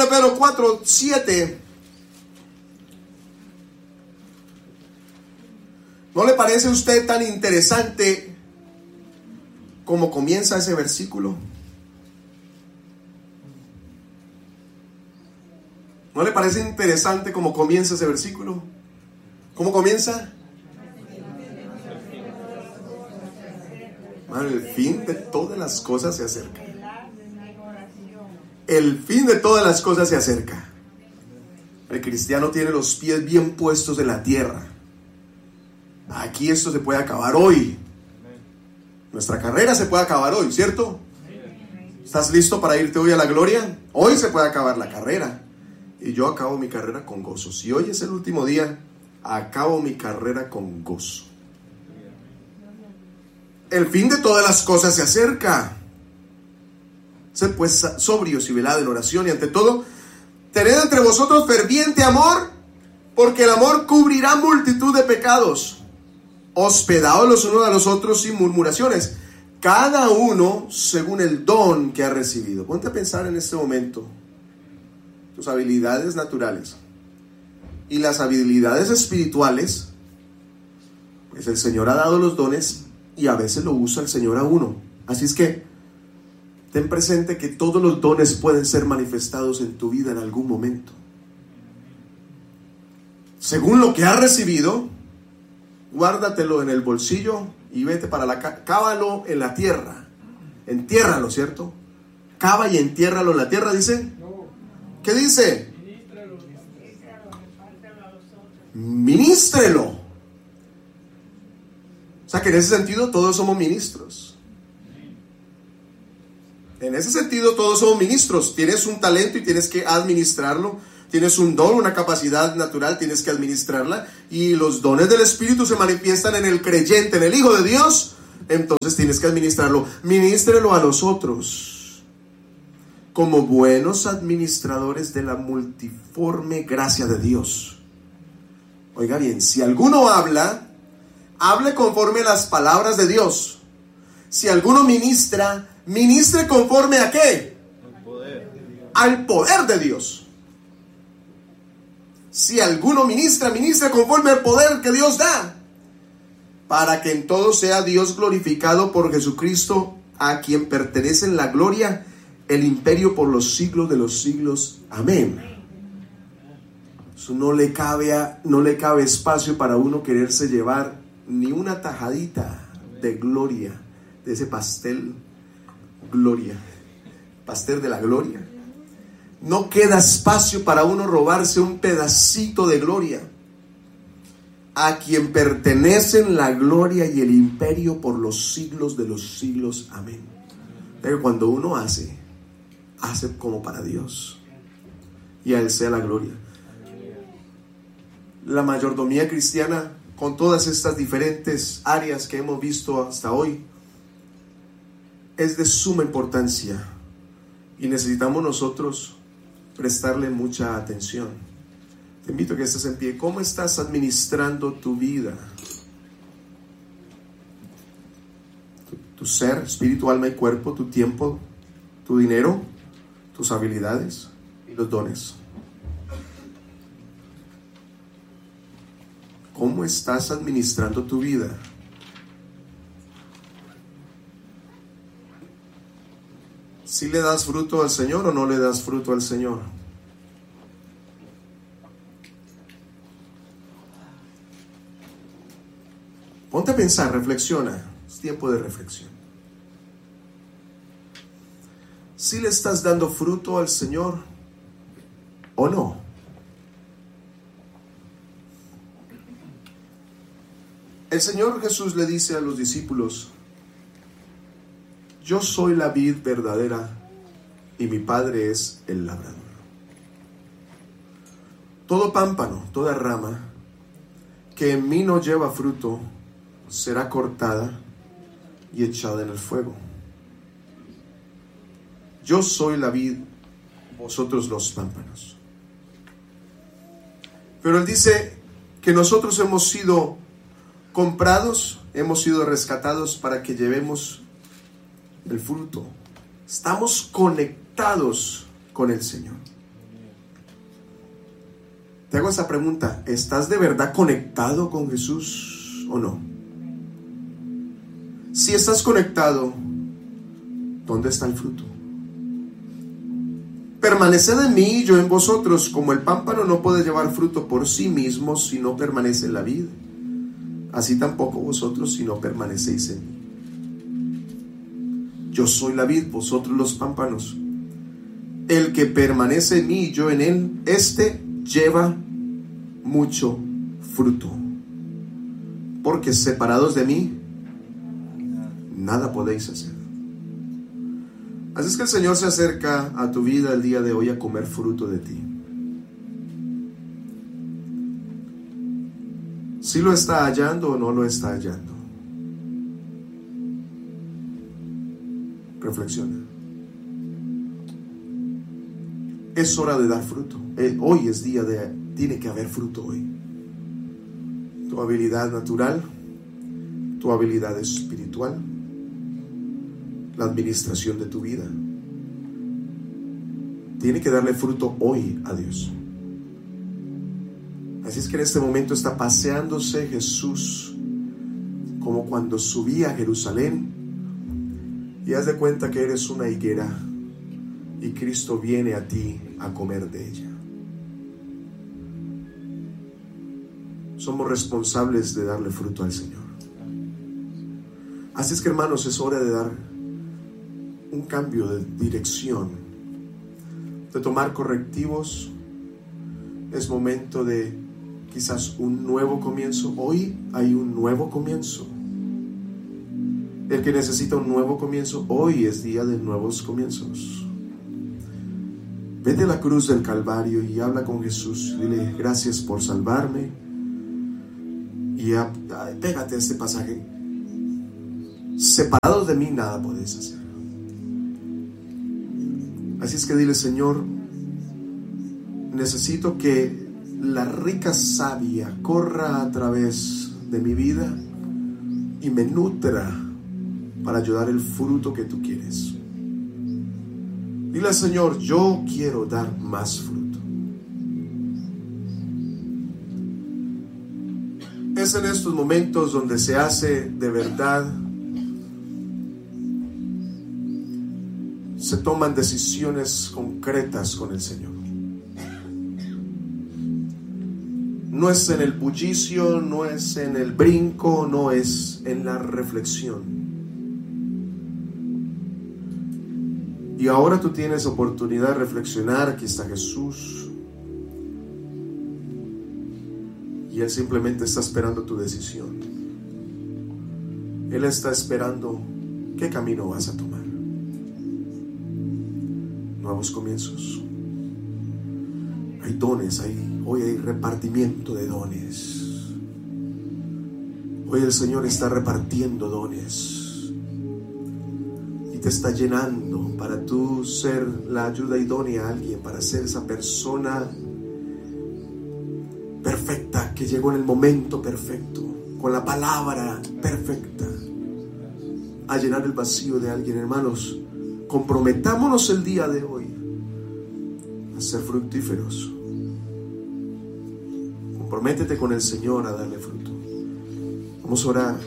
de Pedro 4:7. ¿No le parece a usted tan interesante como comienza ese versículo? ¿No le parece interesante cómo comienza ese versículo? ¿Cómo comienza? El fin de todas las cosas se acerca. El fin de todas las cosas se acerca. El cristiano tiene los pies bien puestos en la tierra. Aquí esto se puede acabar hoy. Nuestra carrera se puede acabar hoy, ¿cierto? ¿Estás listo para irte hoy a la gloria? Hoy se puede acabar la carrera. Y yo acabo mi carrera con gozo. Si hoy es el último día, acabo mi carrera con gozo. El fin de todas las cosas se acerca. Sed pues sobrios y velad en oración, y ante todo, tened entre vosotros ferviente amor, porque el amor cubrirá multitud de pecados. Hospedaos los unos a los otros sin murmuraciones, cada uno según el don que ha recibido. Ponte a pensar en este momento tus habilidades naturales y las habilidades espirituales. Pues el Señor ha dado los dones y a veces lo usa el Señor a uno. Así es que ten presente que todos los dones pueden ser manifestados en tu vida en algún momento. Según lo que has recibido, guárdatelo en el bolsillo y vete para la cábalo en la tierra. Entiérralo, ¿cierto? Cava y entiérralo en la tierra, dice. ¿Qué dice? Ministrelo. O sea que en ese sentido todos somos ministros. En ese sentido todos somos ministros. Tienes un talento y tienes que administrarlo. Tienes un don, una capacidad natural, tienes que administrarla. Y los dones del Espíritu se manifiestan en el creyente, en el Hijo de Dios. Entonces tienes que administrarlo. Ministrelo a nosotros como buenos administradores de la multiforme gracia de Dios. Oiga bien, si alguno habla, hable conforme a las palabras de Dios. Si alguno ministra, ministre conforme a ¿qué? Al poder de Dios. Si alguno ministra, ministra conforme al poder que Dios da, para que en todo sea Dios glorificado por Jesucristo, a quien pertenecen la gloria, el imperio por los siglos de los siglos. Amén. Eso no le cabe espacio para uno quererse llevar ni una tajadita de gloria, de ese pastel gloria, pastel de la gloria. No queda espacio para uno robarse un pedacito de gloria. A quien pertenecen la gloria y el imperio por los siglos de los siglos. Amén. Pero cuando uno hace como para Dios, y a Él sea la gloria. La mayordomía cristiana, con todas estas diferentes áreas que hemos visto hasta hoy, es de suma importancia y necesitamos nosotros prestarle mucha atención. Te invito a que estés en pie. ¿Cómo estás administrando tu vida? Tu ser, espíritu, alma y cuerpo, tu tiempo, tu dinero, tus habilidades y los dones. ¿Cómo estás administrando tu vida? ¿Si le das fruto al Señor o no le das fruto al Señor? Ponte a pensar, reflexiona. Es tiempo de reflexión. ¿Si le estás dando fruto al Señor o no? El Señor Jesús le dice a los discípulos: yo soy la vid verdadera y mi Padre es el labrador. Todo pámpano, toda rama que en mí no lleva fruto será cortada y echada en el fuego. Yo soy la vid, vosotros los pámpanos. Pero Él dice que nosotros hemos sido comprados, hemos sido rescatados para que llevemos el fruto. Estamos conectados con el Señor. Te hago esa pregunta: ¿estás de verdad conectado con Jesús o no? Si estás conectado, ¿dónde está el fruto? Permaneced en mí y yo en vosotros, como el pámpano no puede llevar fruto por sí mismo si no permanece en la vid, así tampoco vosotros si no permanecéis en mí. Yo soy la vid, vosotros los pámpanos. El que permanece en mí y yo en él, este lleva mucho fruto, porque separados de mí nada podéis hacer. Así es que el Señor se acerca a tu vida el día de hoy a comer fruto de ti. ¿Sí lo está hallando o no lo está hallando? Reflexiona. Es hora de dar fruto. Hoy es día de... Tiene que haber fruto hoy. Tu habilidad natural, tu habilidad espiritual, la administración de tu vida, tiene que darle fruto hoy a Dios. Así es que en este momento está paseándose Jesús como cuando subía a Jerusalén, y haz de cuenta que eres una higuera y Cristo viene a ti a comer de ella. Somos responsables de darle fruto al Señor. Así es que, hermanos, es hora de dar un cambio de dirección, de tomar correctivos. Es momento de quizás un nuevo comienzo. Hoy hay un nuevo comienzo. El que necesita un nuevo comienzo, hoy es día de nuevos comienzos. Vete a la cruz del Calvario y habla con Jesús. Dile: gracias por salvarme. Y pégate a este pasaje: separados de mí nada podéis hacer. Así es que dile: Señor, necesito que la rica savia corra a través de mi vida y me nutra para ayudar el fruto que tú quieres. Dile al Señor: yo quiero dar más fruto. Es en estos momentos donde se hace de verdad, se toman decisiones concretas con el Señor. No es en el bullicio, no es en el brinco, no es en la reflexión. Y ahora tú tienes oportunidad de reflexionar. Aquí está Jesús y Él simplemente está esperando tu decisión. Él está esperando qué camino vas a tomar. Nuevos comienzos. Hay dones, hoy hay repartimiento de dones. Hoy el Señor está repartiendo dones y te está llenando para tú ser la ayuda idónea a alguien, para ser esa persona perfecta que llegó en el momento perfecto, con la palabra perfecta, a llenar el vacío de alguien. Hermanos, comprometámonos el día de hoy a ser fructíferos. Comprométete con el Señor a darle fruto. Vamos a orar.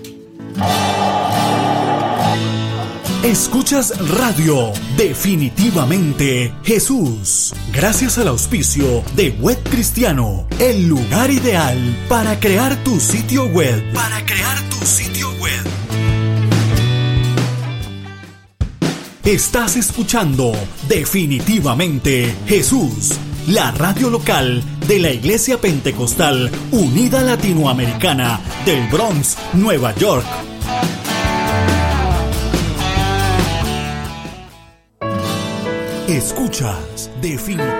Escuchas Radio Definitivamente Jesús, gracias al auspicio de Web Cristiano, el lugar ideal para crear tu sitio web. Estás escuchando Definitivamente Jesús, la radio local de la Iglesia Pentecostal Unida Latinoamericana del Bronx, Nueva York. Escuchas Definitivamente.